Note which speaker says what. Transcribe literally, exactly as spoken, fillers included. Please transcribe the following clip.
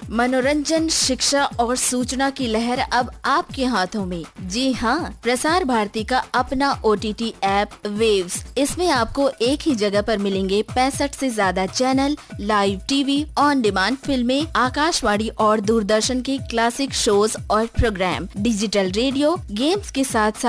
Speaker 1: मनोरंजन, शिक्षा और सूचना की लहर अब आपके हाथों में। जी हाँ, प्रसार भारती का अपना O T T app waves. इसमें आपको एक ही जगह पर मिलेंगे पैंसठ से ज्यादा channel, live TV, on demand फिल्में, आकाशवाणी और दूरदर्शन के क्लासिक शोज और प्रोग्राम, डिजिटल रेडियो, गेम्स के साथ साथ